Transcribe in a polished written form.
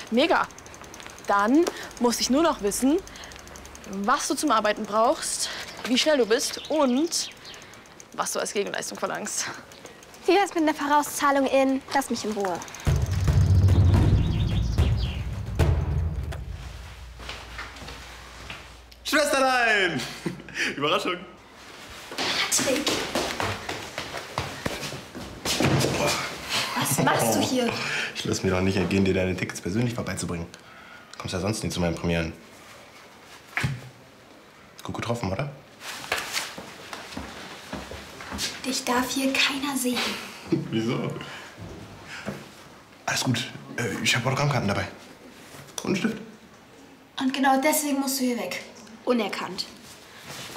Mega. Dann muss ich nur noch wissen, was du zum Arbeiten brauchst, wie schnell du bist und was du als Gegenleistung verlangst. Wie wär's mit einer Vorauszahlung in Lass mich in Ruhe? Schwesterlein! Überraschung. Patrick! Was machst du hier? Ich lass mir doch nicht entgehen, dir deine Tickets persönlich vorbeizubringen. Du kommst ja sonst nie zu meinen Premieren. Gut getroffen, oder? Dich darf hier keiner sehen. Wieso? Alles gut. Ich habe Autogrammkarten dabei. Und einen Stift. Und genau deswegen musst du hier weg. Unerkannt.